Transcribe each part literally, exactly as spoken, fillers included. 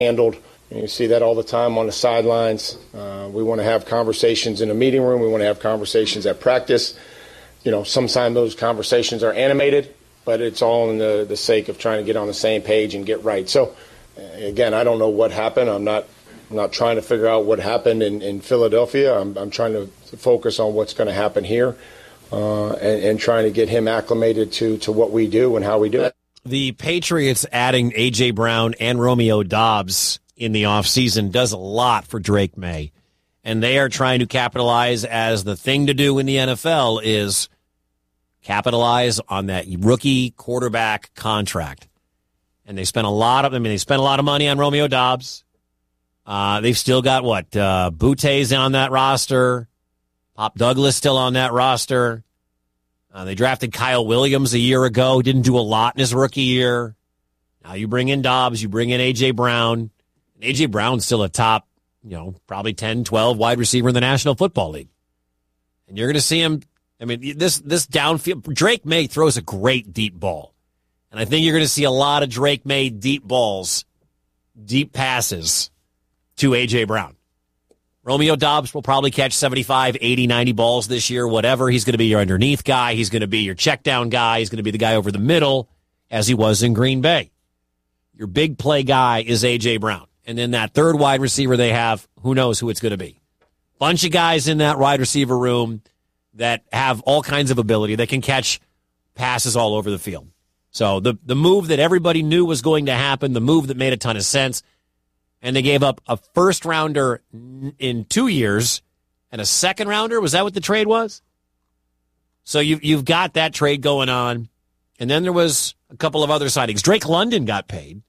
handled. You see that all the time on the sidelines. Uh, we want to have conversations in the meeting room. We want to have conversations at practice. You know, sometimes those conversations are animated, but it's all in the, the sake of trying to get on the same page and get right. So, again, I don't know what happened. I'm not I'm not trying to figure out what happened in, in Philadelphia. I'm, I'm trying to focus on what's going to happen here uh, and, and trying to get him acclimated to, to what we do and how we do it. The Patriots adding A J. Brown and Romeo Doubs in the offseason does a lot for Drake May. And they are trying to capitalize, as the thing to do in the N F L is capitalize on that rookie quarterback contract. And they spent a lot of, I mean, they spent a lot of money on Romeo Doubs. Uh, they've still got what? Uh, Boute's on that roster. Pop Douglas still on that roster. Uh, they drafted Kyle Williams a year ago. Didn't do a lot in his rookie year. Now you bring in Doubs. You bring in A J. Brown. And A J. Brown's still a top, you know, probably ten, twelve wide receiver in the National Football League. And you're going to see him. I mean, this, this downfield. Drake May throws a great deep ball. And I think you're going to see a lot of Drake May deep balls, deep passes to A J. Brown. Romeo Doubs will probably catch seventy-five, eighty, ninety balls this year, whatever. He's going to be your underneath guy. He's going to be your check down guy. He's going to be the guy over the middle, as he was in Green Bay. Your big play guy is A J. Brown. And then that third wide receiver they have, who knows who it's going to be. Bunch of guys in that wide receiver room that have all kinds of ability, that can catch passes all over the field. So the, the move that everybody knew was going to happen, the move that made a ton of sense, and they gave up a first rounder in two years and a second rounder. Was that what the trade was? So you've, you've got that trade going on. And then there was a couple of other signings. Drake London got paid.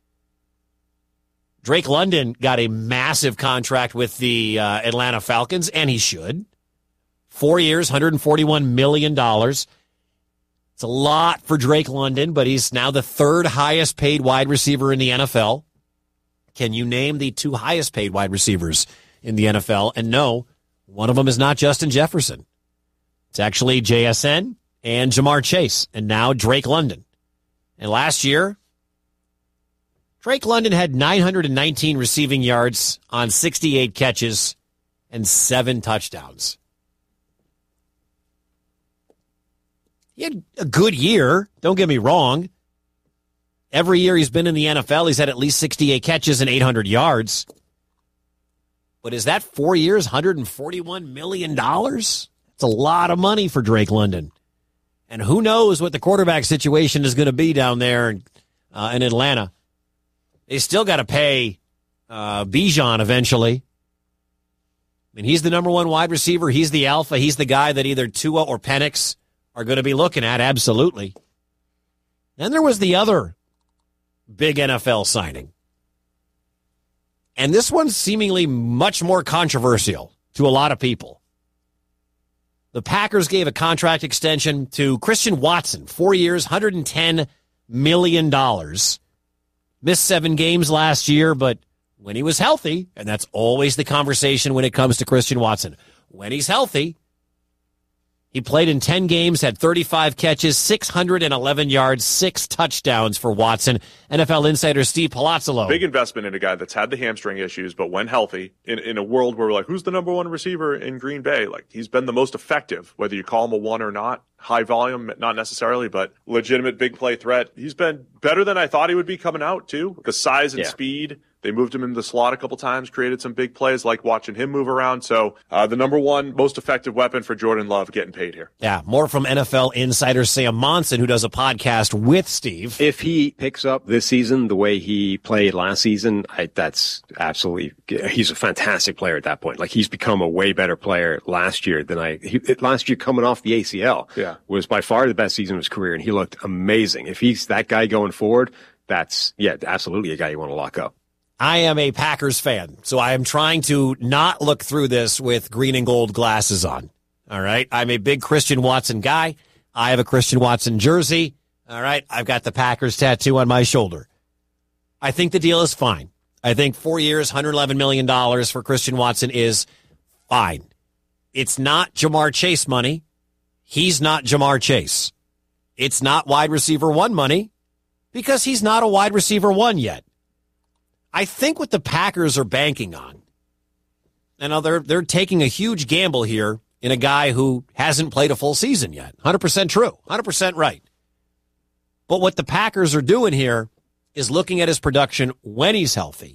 Drake London got a massive contract with the uh, Atlanta Falcons, and he should. Four years, one hundred forty-one million dollars. It's a lot for Drake London, but he's now the third highest paid wide receiver in the N F L. Can you name the two highest paid wide receivers in the N F L? And no, one of them is not Justin Jefferson. It's actually J S N and Jamar Chase, and now Drake London. And last year, Drake London had nine hundred nineteen receiving yards on sixty-eight catches and seven touchdowns. He had a good year, don't get me wrong. Every year he's been in the N F L, he's had at least sixty-eight catches and eight hundred yards. But is that four years, one hundred forty-one million dollars? It's a lot of money for Drake London. And who knows what the quarterback situation is going to be down there in, uh, in Atlanta. They still got to pay uh, Bijan eventually. I mean, he's the number one wide receiver. He's the alpha. He's the guy that either Tua or Penix are going to be looking at, absolutely. Then there was the other big N F L signing. And this one's seemingly much more controversial to a lot of people. The Packers gave a contract extension to Christian Watson, four years, one hundred ten million dollars. Missed seven games last year, but when he was healthy, and that's always the conversation when it comes to Christian Watson, when he's healthy, he played in ten games, had thirty-five catches, six hundred eleven yards, six touchdowns for Watson. N F L insider Steve Palazzolo. Big investment in a guy that's had the hamstring issues, but when healthy, in, in a world where we're like, who's the number one receiver in Green Bay? Like, he's been the most effective, whether you call him a one or not. High volume, not necessarily, but legitimate big play threat. He's been better than I thought he would be coming out, too. The size and yeah. speed. They moved him into the slot a couple times, created some big plays, like watching him move around. So uh, the number one most effective weapon for Jordan Love getting paid here. Yeah, more from N F L insider Sam Monson, who does a podcast with Steve. If he picks up this season the way he played last season, I, that's absolutely – he's a fantastic player at that point. Like, he's become a way better player last year than I he, – last year coming off the A C L yeah. was by far the best season of his career, and he looked amazing. If he's that guy going forward, that's – yeah, absolutely a guy you want to lock up. I am a Packers fan, so I am trying to not look through this with green and gold glasses on. All right? I'm a big Christian Watson guy. I have a Christian Watson jersey. All right? I've got the Packers tattoo on my shoulder. I think the deal is fine. I think four years, one hundred eleven million dollars for Christian Watson is fine. It's not Jamar Chase money. He's not Jamar Chase. It's not wide receiver one money because he's not a wide receiver one yet. I think what the Packers are banking on, and they're, they're taking a huge gamble here in a guy who hasn't played a full season yet. one hundred percent true. one hundred percent right. But what the Packers are doing here is looking at his production when he's healthy.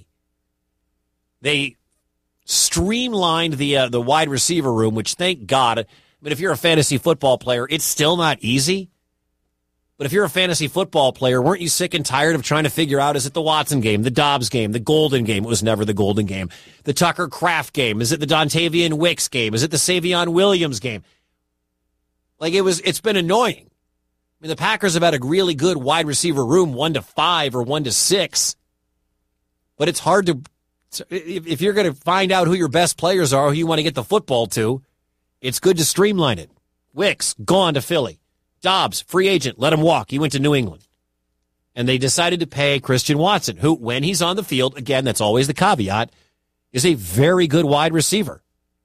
They streamlined the uh, the wide receiver room, which, thank God, I mean, if you're a fantasy football player, it's still not easy. But if you're a fantasy football player, weren't you sick and tired of trying to figure out, is it the Watson game, the Dobbs game, the Golden game? It was never the Golden game. The Tucker Kraft game. Is it the Dontavian Wicks game? Is it the Savion Williams game? Like, it was, it's been annoying. I mean, the Packers have had a really good wide receiver room, one to five or one to six. But it's hard to, if you're going to find out who your best players are, who you want to get the football to, it's good to streamline it. Wicks, gone to Philly. Dobbs, free agent, let him walk. He went to New England. And they decided to pay Christian Watson, who, when he's on the field, again, that's always the caveat, is a very good wide receiver.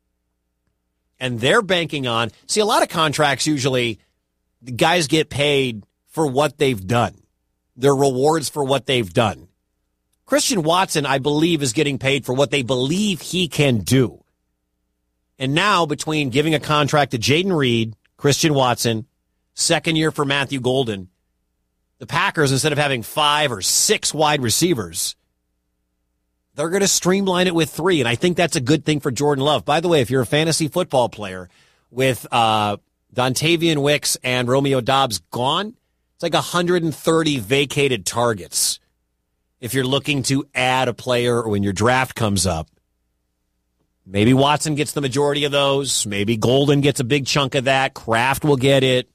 And they're banking on, see, a lot of contracts usually, the guys get paid for what they've done. Their rewards for what they've done. Christian Watson, I believe, is getting paid for what they believe he can do. And now, between giving a contract to Jaden Reed, Christian Watson, second year for Matthew Golden, the Packers, instead of having five or six wide receivers, they're going to streamline it with three. And I think that's a good thing for Jordan Love. By the way, if you're a fantasy football player with uh, Dontavian Wicks and Romeo Dobbs gone, it's like one hundred thirty vacated targets. If you're looking to add a player or when your draft comes up, maybe Watson gets the majority of those. Maybe Golden gets a big chunk of that. Kraft will get it.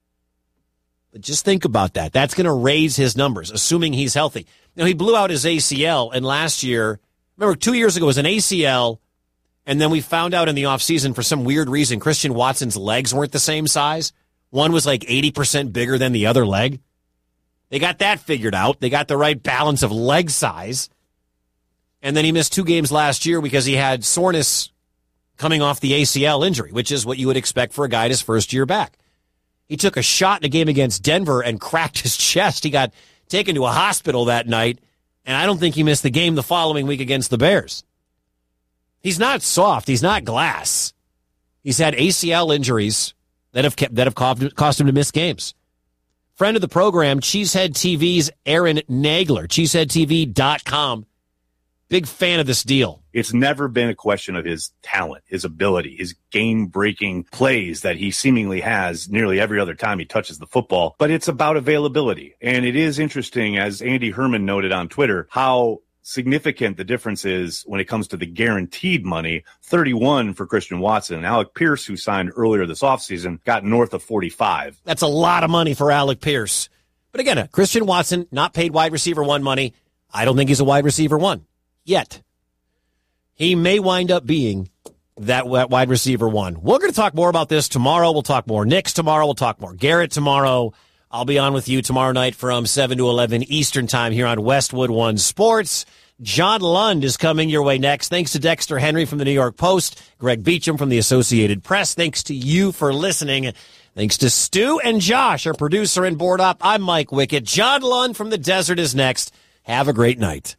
But just think about that. That's going to raise his numbers, assuming he's healthy. Now, he blew out his A C L, and last year, remember, two years ago, it was an A C L, and then we found out in the offseason, for some weird reason, Christian Watson's legs weren't the same size. One was like eighty percent bigger than the other leg. They got that figured out. They got the right balance of leg size. And then he missed two games last year because he had soreness coming off the A C L injury, which is what you would expect for a guy his first year back. He took a shot in a game against Denver and cracked his chest. He got taken to a hospital that night, and I don't think he missed the game the following week against the Bears. He's not soft. He's not glass. He's had A C L injuries that have kept, that have cost him to miss games. Friend of the program, Cheesehead T V's Aaron Nagler, cheesehead t v dot com. Big fan of this deal. It's never been a question of his talent, his ability, his game-breaking plays that he seemingly has nearly every other time he touches the football, but it's about availability. And it is interesting, as Andy Herman noted on Twitter, how significant the difference is when it comes to the guaranteed money. thirty-one for Christian Watson, and Alec Pierce, who signed earlier this offseason, got north of forty-five. That's a lot of money for Alec Pierce. But again, Christian Watson, not paid wide receiver one money. I don't think he's a wide receiver one yet. He may wind up being that wide receiver one. We're going to talk more about this tomorrow. We'll talk more Knicks tomorrow. We'll talk more Garrett tomorrow. I'll be on with you tomorrow night from seven to eleven Eastern time here on Westwood One Sports. John Lund is coming your way next. Thanks to Dexter Henry from the New York Post, Greg Beecham from the Associated Press. Thanks to you for listening. Thanks to Stu and Josh, our producer and board op. I'm Mike Wickett. John Lund from the desert is next. Have a great night.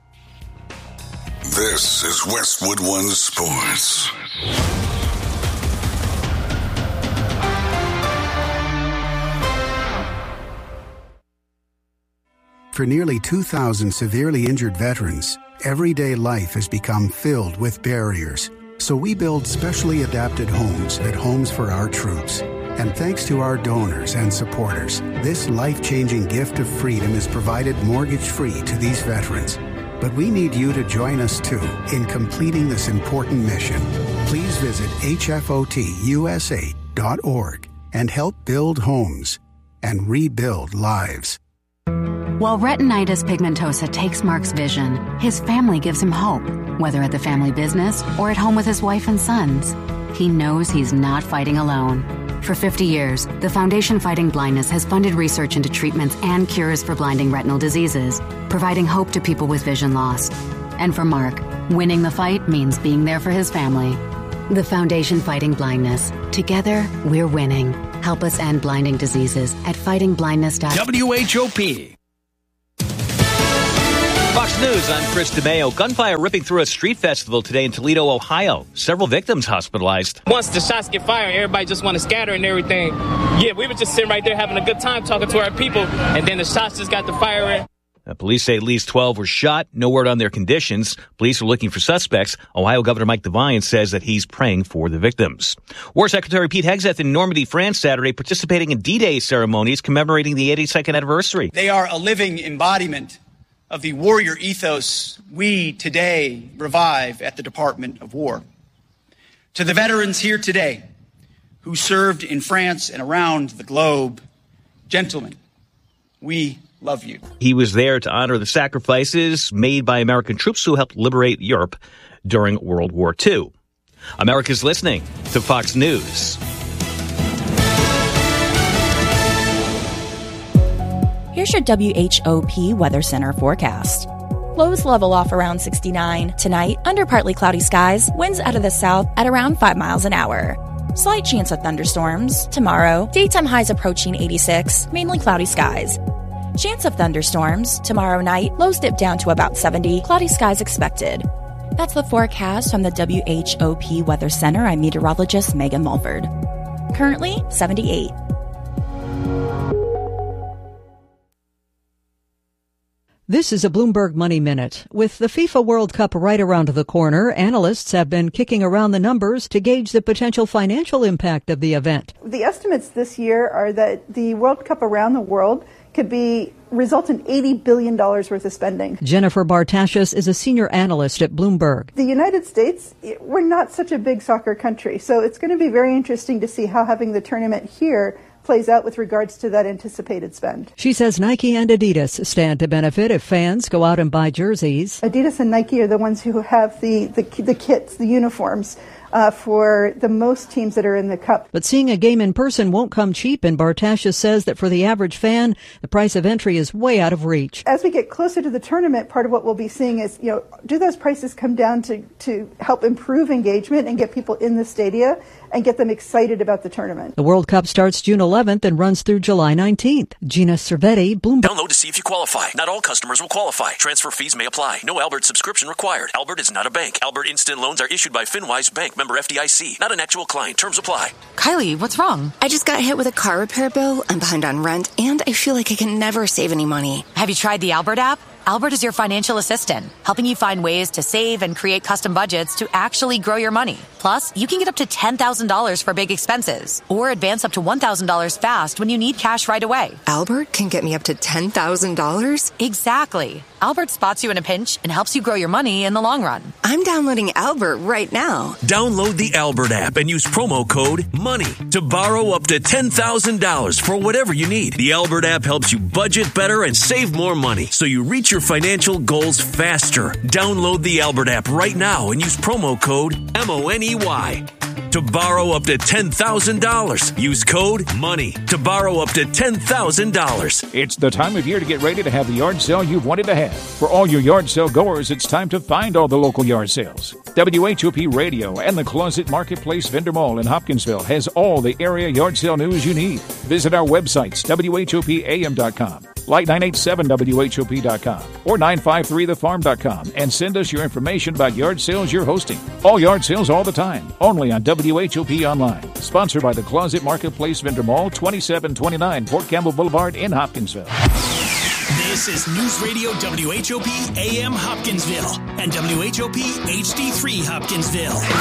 This is Westwood One Sports. For nearly two thousand severely injured veterans, everyday life has become filled with barriers. So we build specially adapted homes at Homes for Our Troops. And thanks to our donors and supporters, this life-changing gift of freedom is provided mortgage-free to these veterans. But we need you to join us, too, in completing this important mission. Please visit H F O T U S A dot org and help build homes and rebuild lives. While retinitis pigmentosa takes Mark's vision, his family gives him hope, whether at the family business or at home with his wife and sons. He knows he's not fighting alone. For fifty years, the Foundation Fighting Blindness has funded research into treatments and cures for blinding retinal diseases, providing hope to people with vision loss. And for Mark, winning the fight means being there for his family. The Foundation Fighting Blindness. Together, we're winning. Help us end blinding diseases at fighting blindness dot org. W H O P. Fox News, I'm Chris DeMeo. Gunfire ripping through a street festival today in Toledo, Ohio. Several victims hospitalized. Once the shots get fired, everybody just want to scatter and everything. Yeah, we were just sitting right there having a good time talking to our people, and then the shots just got to firing. Uh, police say at least twelve were shot. No word on their conditions. Police are looking for suspects. Ohio Governor Mike DeWine says that he's praying for the victims. War Secretary Pete Hegseth in Normandy, France, Saturday, participating in D-Day ceremonies commemorating the eighty-second anniversary. They are a living embodiment of the warrior ethos we today revive at the Department of War. To the veterans here today who served in France and around the globe, gentlemen, we love you. He was there to honor the sacrifices made by American troops who helped liberate Europe during World War Two. America's listening to Fox News. Here's your W H O P Weather Center forecast. Lows level off around sixty-nine. Tonight, under partly cloudy skies, winds out of the south at around five miles an hour. Slight chance of thunderstorms. Tomorrow, daytime highs approaching eighty-six, mainly cloudy skies. Chance of thunderstorms. Tomorrow night, lows dip down to about seventy, cloudy skies expected. That's the forecast from the W H O P Weather Center. I'm meteorologist Megan Mulford. Currently, seventy-eight. This is a Bloomberg Money Minute. With the FIFA World Cup right around the corner, analysts have been kicking around the numbers to gauge the potential financial impact of the event. The estimates this year are that the World Cup around the world could be result in eighty billion dollars worth of spending. Jennifer Bartashis is a senior analyst at Bloomberg. The United States, we're not such a big soccer country, so it's going to be very interesting to see how having the tournament here plays out with regards to that anticipated spend. She says Nike and Adidas stand to benefit if fans go out and buy jerseys. Adidas and Nike are the ones who have the, the, the kits, the uniforms, Uh, for the most teams that are in the cup. But seeing a game in person won't come cheap, and Bartashis says that for the average fan, the price of entry is way out of reach. As we get closer to the tournament, part of what we'll be seeing is, you know, do those prices come down to, to help improve engagement and get people in the stadia and get them excited about the tournament? The World Cup starts June eleventh and runs through July nineteenth. Gina Cervetti, Bloomberg. Download to see if you qualify. Not all customers will qualify. Transfer fees may apply. No Albert subscription required. Albert is not a bank. Albert Instant Loans are issued by FinWise Bank, member F D I C. Not an actual client. Terms apply. Kylie, what's wrong? I just got hit with a car repair bill. I'm behind on rent, and I feel like I can never save any money. Have you tried the Albert app? Albert is your financial assistant, helping you find ways to save and create custom budgets to actually grow your money. Plus, you can get up to ten thousand dollars for big expenses or advance up to one thousand dollars fast when you need cash right away. Albert can get me up to ten thousand dollars? Exactly. Albert spots you in a pinch and helps you grow your money in the long run. I'm downloading Albert right now. Download the Albert app and use promo code MONEY to borrow up to ten thousand dollars for whatever you need. The Albert app helps you budget better and save more money so you reach your financial goals faster. Download the Albert app right now and use promo code M O N E Y to borrow up to ten thousand dollars. Use code MONEY to borrow up to ten thousand dollars. It's the time of year to get ready to have the yard sale you've wanted to have. For all your yard sale goers, it's time to find all the local yard sales. W H O P Radio and the Closet Marketplace Vendor Mall in Hopkinsville has all the area yard sale news you need. Visit our websites, W H O P A M dot com, Light nine eight seven W H O P dot com, or nine five three the farm dot com, and send us your information about yard sales you're hosting. All yard sales all the time, only on W H O P Online. Sponsored by the Closet Marketplace Vendor Mall, twenty-seven twenty-nine Port Campbell Boulevard in Hopkinsville. This is News Radio W H O P A M Hopkinsville and W H O P H D three Hopkinsville.